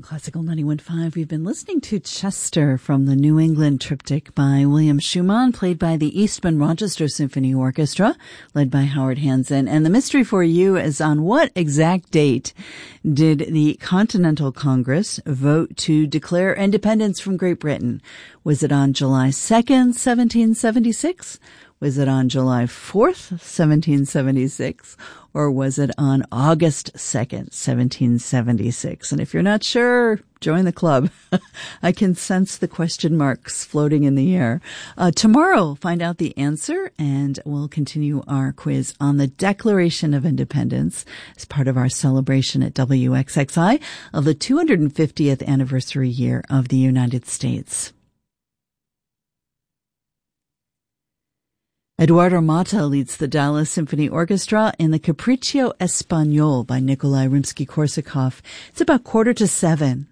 Classical 91.5, we've been listening to Chester from the New England Triptych by William Schumann, played by the Eastman Rochester Symphony Orchestra, led by Howard Hansen. And the mystery for you is, on what exact date did the Continental Congress vote to declare independence from Great Britain? Was it on July 2nd, 1776? Was it on July 4th, 1776? Or was it on August 2nd, 1776? And if you're not sure, join the club. I can sense the question marks floating in the air. Tomorrow, find out the answer, and we'll continue our quiz on the Declaration of Independence as part of our celebration at WXXI of the 250th anniversary year of the United States. Eduardo Mata leads the Dallas Symphony Orchestra in the Capriccio Espagnol by Nikolai Rimsky-Korsakov. It's about 6:45.